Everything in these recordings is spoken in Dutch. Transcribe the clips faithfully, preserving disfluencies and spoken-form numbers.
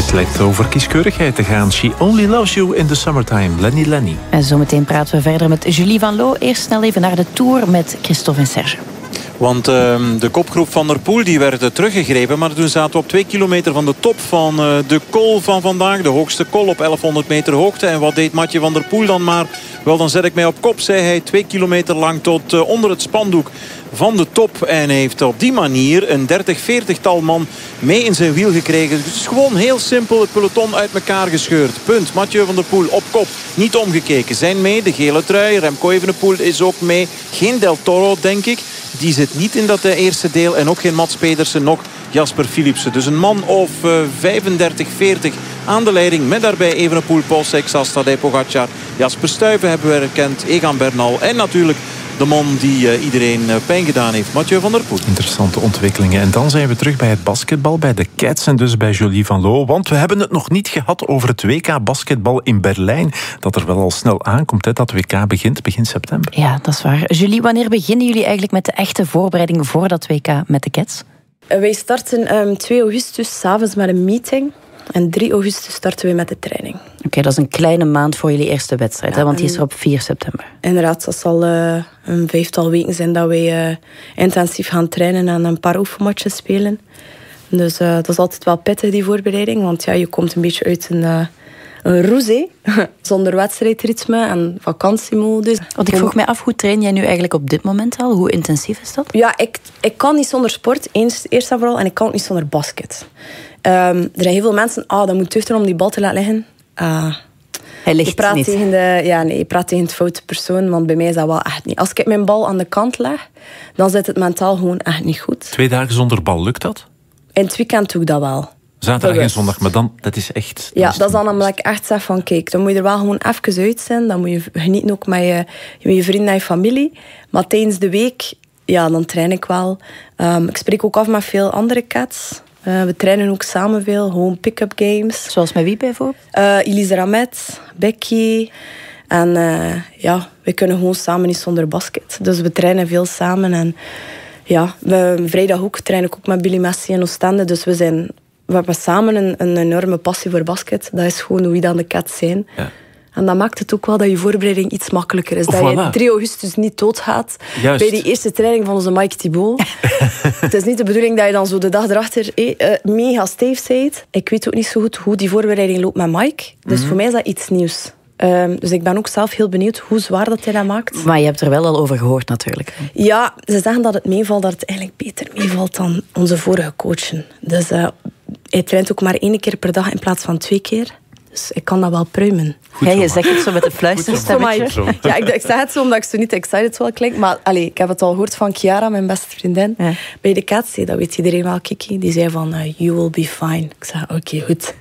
slecht over kieskeurigheid te gaan. She only loves you in the summertime. Lenny Lenny. En zometeen praten we verder met Julie Van Loo. Eerst snel even naar de Tour met Christophe en Serge. Want uh, de kopgroep Van der Poel die werd uh, teruggegrepen. Maar toen zaten we op twee kilometer van de top van uh, de col van vandaag. De hoogste col op elfhonderd meter hoogte. En wat deed Mathieu Van der Poel dan maar? Wel, dan zet ik mij op kop, zei hij. Twee kilometer lang tot uh, onder het spandoek van de top. En heeft op die manier een dertig, veertig-tal man mee in zijn wiel gekregen. Dus het is gewoon heel simpel het peloton uit elkaar gescheurd. Punt. Mathieu Van der Poel op kop. Niet omgekeken. Zijn mee. De gele trui. Remco Evenepoel is ook mee. Geen Del Toro, denk ik. Die zit niet in dat eerste deel. En ook geen Mats Pedersen, nog Jasper Philipsen. Dus een man of uh, vijfendertig, veertig aan de leiding. Met daarbij Evenepoel, Paul Sexas, Tadej Pogacar. Jasper Stuyven hebben we herkend. Egan Bernal. En natuurlijk de man die uh, iedereen uh, pijn gedaan heeft. Mathieu Van der Poel. Interessante ontwikkelingen. En dan zijn we terug bij het basketbal. Bij de Cats en dus bij Julie Van Loo. Want we hebben het nog niet gehad over het W K basketbal in Berlijn. Dat er wel al snel aankomt. Hè. Dat W K begint begin september. Ja, dat is waar. Julie, wanneer beginnen jullie eigenlijk met de echte voorbereiding voor dat W K met de Cats? Wij starten um, twee augustus 's avonds met een meeting. En drie augustus starten we met de training. Oké, okay, dat is een kleine maand voor jullie eerste wedstrijd, ja, hè? Want die is er op vier september. Inderdaad, dat zal uh, een vijftal weken zijn dat wij uh, intensief gaan trainen en een paar oefenmatches spelen. Dus uh, dat is altijd wel pittig, die voorbereiding. Want ja, je komt een beetje uit een, uh, een roes, zonder wedstrijdritme en vakantiemodus. Want ik vroeg mij af, hoe train jij nu eigenlijk op dit moment al? Hoe intensief is dat? Ja, ik, ik kan niet zonder sport, eerst, eerst en vooral. En ik kan ook niet zonder basket. Um, er zijn heel veel mensen, ah, dat moet tuchter om die bal te laten liggen. Uh, Hij ligt je praat niet. Tegen de, ja, nee, je praat tegen het foute persoon, want bij mij is dat wel echt niet. Als ik mijn bal aan de kant leg, dan zit het mentaal gewoon echt niet goed. Twee dagen zonder bal, lukt dat? In het weekend doe ik dat wel. Zaterdag en zondag, maar dan, dat is echt... Ja, dat is dan omdat ik echt zeg van, kijk, dan moet je er wel gewoon even uit zijn. Dan moet je genieten ook met je, met je vrienden en je familie. Maar tijdens de week, ja, dan train ik wel. Um, ik spreek ook af met veel andere cats. Uh, we trainen ook samen veel, gewoon pick-up games. Zoals met wie bijvoorbeeld? Uh, Elise Ramet, Becky. En uh, ja, we kunnen gewoon samen niet zonder basket. Dus we trainen veel samen. En ja, we, vrijdag ook train ik ook met Billy Messi en Oostende. Dus we, zijn, we hebben samen een, een enorme passie voor basket. Dat is gewoon hoe we dan de cats zijn. Ja. En dat maakt het ook wel dat je voorbereiding iets makkelijker is. Dat voilà. je drie augustus niet doodgaat. Juist. Bij die eerste training van onze Mike Thibault. Het is niet de bedoeling dat je dan zo de dag erachter hey, uh, mega stijf bent. Ik weet ook niet zo goed hoe die voorbereiding loopt met Mike. Dus mm-hmm. voor mij is dat iets nieuws. Um, dus ik ben ook zelf heel benieuwd hoe zwaar dat hij dat maakt. Maar je hebt er wel al over gehoord natuurlijk. Ja, ze zeggen dat het meevalt, dat het eigenlijk beter meevalt dan onze vorige coachen. Dus uh, hij traint ook maar één keer per dag in plaats van twee keer. Dus ik kan dat wel pruimen. Ja, je zegt het zo met een fluisterstemmetje. Ja, ik, ik zeg het zo omdat ik zo niet excited wel klink. Maar allez, ik heb het al gehoord van Chiara, mijn beste vriendin. Ja. Bij de Cats, dat weet iedereen wel, Kiki. Die zei van, uh, you will be fine. Ik zei, oké, okay, goed.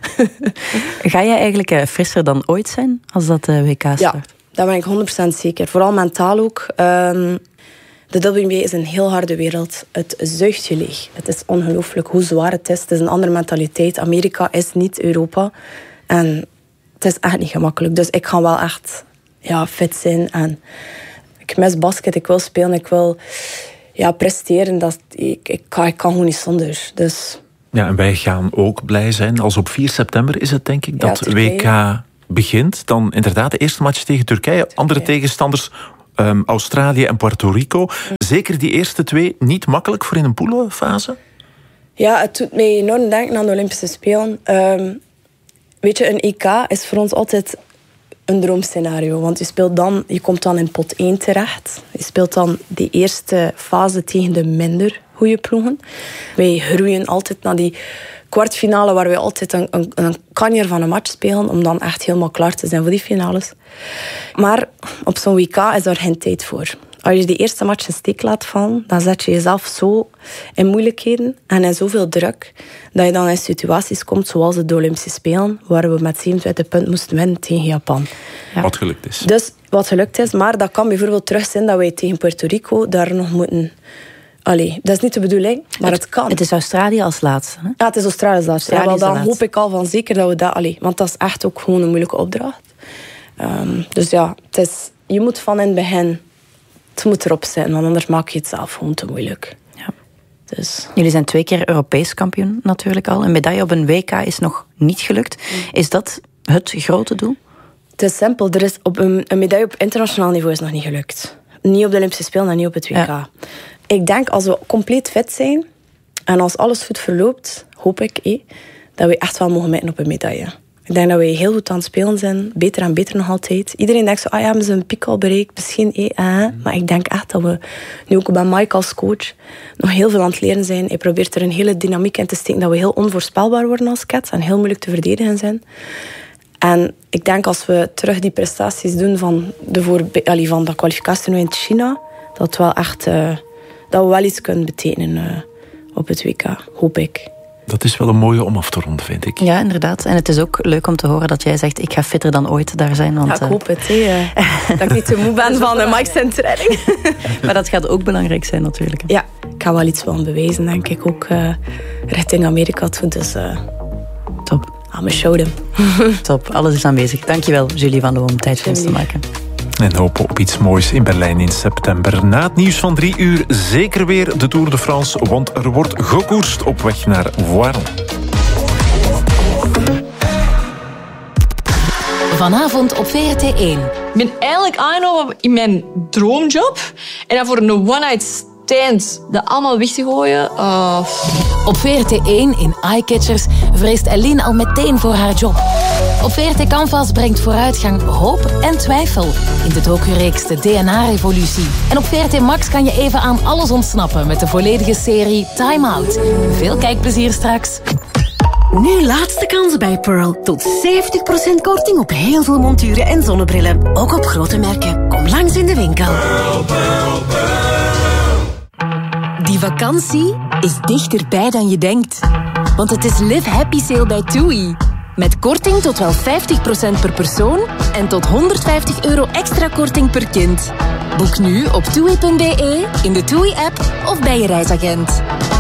Ga jij eigenlijk uh, frisser dan ooit zijn als dat uh, W K start? Ja, daar ben ik honderd procent zeker. Vooral mentaal ook. Um, de W N B A is een heel harde wereld. Het zuigt je leeg. Het is ongelooflijk hoe zwaar het is. Het is een andere mentaliteit. Amerika is niet Europa. En het is echt niet gemakkelijk. Dus ik ga wel echt ja, fit zijn. En ik mis basket, ik wil spelen, ik wil ja, presteren. Dat, ik, ik, kan, ik kan gewoon niet zonder. Dus... Ja, en wij gaan ook blij zijn als op vier september is het, denk ik, dat ja, W K begint. Dan inderdaad de eerste match tegen Turkije. Turkije. Andere tegenstanders, um, Australië en Puerto Rico. Mm. Zeker die eerste twee niet makkelijk voor in een poelenfase? Ja, het doet mij enorm denken aan de Olympische Spelen. Um, Weet je, een E K is voor ons altijd een droomscenario. Want je speelt dan, je komt dan in pot één terecht. Je speelt dan die eerste fase tegen de minder goede ploegen. Wij groeien altijd naar die kwartfinale waar we altijd een, een, een kanjer van een match spelen om dan echt helemaal klaar te zijn voor die finales. Maar op zo'n W K is daar geen tijd voor. Als je die eerste match in steek laat vallen, dan zet je jezelf zo in moeilijkheden en in zoveel druk, dat je dan in situaties komt zoals de Olympische Spelen, waar we met zevenentwintig punten moesten winnen tegen Japan. Ja. Wat gelukt is. Dus wat gelukt is, maar dat kan bijvoorbeeld terug zijn dat wij tegen Puerto Rico daar nog moeten... Allee, dat is niet de bedoeling, maar het, het kan. Het is Australië als laatste, hè? Ja, het is Australië als laatste. Ja, wel, dan laatste. Hoop ik al van zeker dat we dat... Allee, want dat is echt ook gewoon een moeilijke opdracht. Um, dus ja, het is, je moet van in het begin... Het moet erop zijn, want anders maak je het zelf gewoon te moeilijk. Ja. Dus. Jullie zijn twee keer Europees kampioen natuurlijk al. Een medaille op een W K is nog niet gelukt. Is dat het grote doel? Het is simpel. Er is op een, een medaille op internationaal niveau is nog niet gelukt. Niet op de Olympische Spelen en niet op het W K. Ja. Ik denk als we compleet fit zijn en als alles goed verloopt, hoop ik eh, dat we echt wel mogen meten op een medaille. Ik denk dat we heel goed aan het spelen zijn. Beter en beter nog altijd. Iedereen denkt zo, ah ja, hebben ze een piek al bereikt? Misschien, eh, eh. Mm. Maar ik denk echt dat we, nu ook bij Mike als coach, nog heel veel aan het leren zijn. Hij probeert er een hele dynamiek in te steken dat we heel onvoorspelbaar worden als cat en heel moeilijk te verdedigen zijn. En ik denk als we terug die prestaties doen van de, voorbe- allee, van de kwalificatie in China, dat, het wel echt, uh, dat we wel iets kunnen betekenen uh, op het W K, hoop ik. Dat is wel een mooie om af te ronden, vind ik. Ja, inderdaad. En het is ook leuk om te horen dat jij zegt, ik ga fitter dan ooit daar zijn. Want, ja, ik hoop het. He, uh, dat ik niet te moe ben van een Mike's training. Maar dat gaat ook belangrijk zijn natuurlijk. Ja, ik ga wel iets van bewijzen, denk ik. Ook uh, richting Amerika toe. Dus uh, top. I'm show them. Top, alles is aanwezig. Dankjewel, Julie van Loo, om tijd voor ons te maken. En hopen op iets moois in Berlijn in september. Na het nieuws van drie uur zeker weer de Tour de France, want er wordt gekoerst op weg naar Voiron. Vanavond op V R T één. Ik ben eigenlijk aangenomen in mijn droomjob. En dan voor een one-night stand dat allemaal weg te gooien. Uh... Op V R T één in Eyecatchers vreest Eline al meteen voor haar job. Op V R T Canvas brengt vooruitgang hoop en twijfel in de docureeks de D N A-revolutie. En op V R T Max kan je even aan alles ontsnappen met de volledige serie Time Out. Veel kijkplezier straks. Nu laatste kans bij Pearl. Tot zeventig procent korting op heel veel monturen en zonnebrillen. Ook op grote merken. Kom langs in de winkel. Pearl, Pearl, Pearl. Die vakantie is dichterbij dan je denkt. Want het is Live Happy Sale bij TUI. Met korting tot wel vijftig procent per persoon en tot honderdvijftig euro extra korting per kind. Boek nu op toei punt be, in de TUI-app of bij je reisagent.